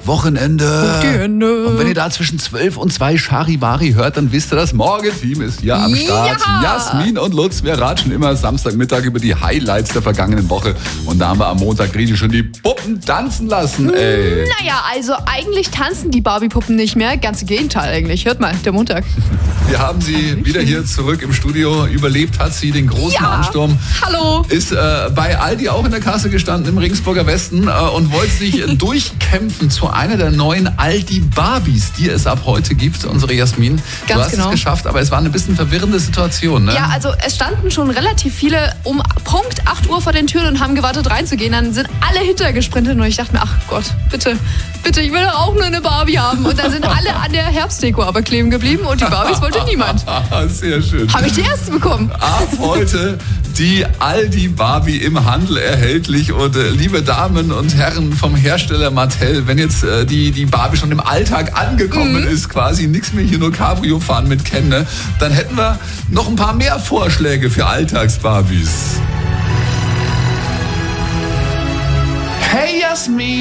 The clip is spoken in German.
Wochenende. Die Hände. Und wenn ihr da zwischen 12 und 2 Charivari hört, dann wisst ihr, das Morgenteam ist hier am Start. Ja. Jasmin und Lutz, wir ratschen immer Samstagmittag über die Highlights der vergangenen Woche. Und da haben wir am Montag richtig schon die Puppen tanzen lassen, ey. Naja, also eigentlich tanzen die Barbie-Puppen nicht mehr. Ganz im Gegenteil eigentlich. Hört mal, der Montag. Wir haben sie wieder hier zurück im Studio. Überlebt hat sie den großen Ansturm. Hallo. Ist bei Aldi auch in der Kasse gestanden im Regensburger Westen und wollte sich durchkämpfen zu einer der neuen Aldi Barbies, die es ab heute gibt. Unsere Jasmin, du hast es geschafft, aber es war eine bisschen verwirrende Situation, ne? Ja, also es standen schon relativ viele um Punkt 8 Uhr vor den Türen und haben gewartet reinzugehen. Dann sind alle hintergesprintet und ich dachte mir, ach Gott, bitte, ich will doch auch nur eine Barbie haben. Und dann sind alle an der Herbstdeko aber kleben geblieben und die Barbies wollte niemand. Sehr schön. Habe ich die erste bekommen. Ab heute die Aldi Barbie im Handel erhältlich. Und liebe Damen und Herren vom Hersteller Mattel, wenn jetzt die Barbie schon im Alltag angekommen ist, quasi nichts mehr hier nur Cabrio fahren mit Kenne, dann hätten wir noch ein paar mehr Vorschläge für Alltags-Barbies. Hey Jasmin!